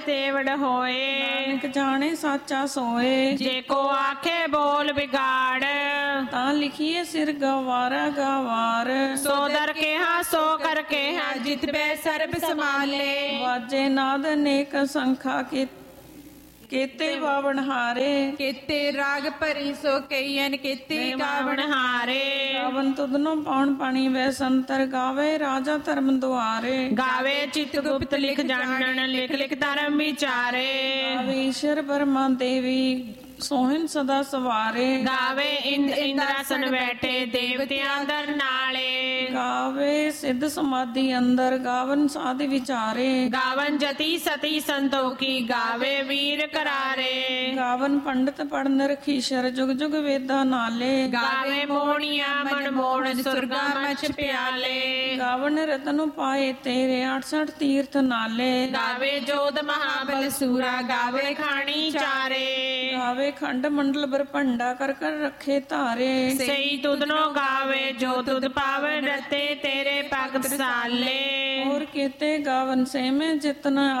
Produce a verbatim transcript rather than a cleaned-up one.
तेवड़ होए। नानक जाने साचा सोए। जेको आखे बोल बिगाड़, ता लिखिए सिर गवारा गवार। सो दर के हाँ सो कर के हाँ जित बे सर्ब संभाले। वाजे नाद नेक संखा के केते बावण हारे। केते राग भरी सो कईयन केते गावण हारे। गावन तुदनो पाउन पानी वै संतर गावे राजा धर्म दुआरे। गावे चित गुप्त लिख जानन लिख लिख धर्म विचारे। गावे ईश्वर ब्रह्मा देवी सोहन सदा सवारे। गावे इंद्र इंद्रासन बैठे देवतियां दर नाले। गावे सिद्ध समाधि अंदर गावन साधि विचारे। गावन जति सती संतोखी गावे वीर करारे। गावन पंडित पढ़न रखीशर जुग जुग वेदा नाले। गावे मोहनिया मन मोड़ सुरगा मच प्याले। गावन रतन पाए तेरे अड़सठ तीर्थ नाले। गावे जोध महाबल सूरा गावे खानी चारे। गावे खंड मंडल बरपंडा कर कर रखे तारे। सही तुदनो गावे जो तुद पावन रते तेरे भगत साले। और केते गावन से में जितना